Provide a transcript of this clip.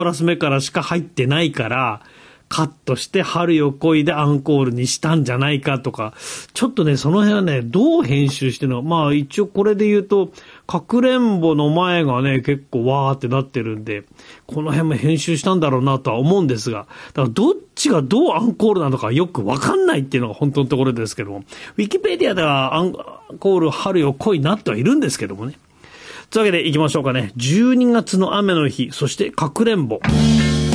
コーラス目からしか入ってないから、カットして春よ来いでアンコールにしたんじゃないかとか、ちょっとね、その辺はね、どう編集してるの？まあ一応これで言うと、かくれんぼの前がね、結構わーってなってるんで、この辺も編集したんだろうなとは思うんですが、だからどっちがどうアンコールなのかよくわかんないっていうのが本当のところですけども、ウィキペディアではアンコール春よ来いなってはいるんですけどもね。というわけで行きましょうかね。12月の雨の日、そしてかくれんぼ。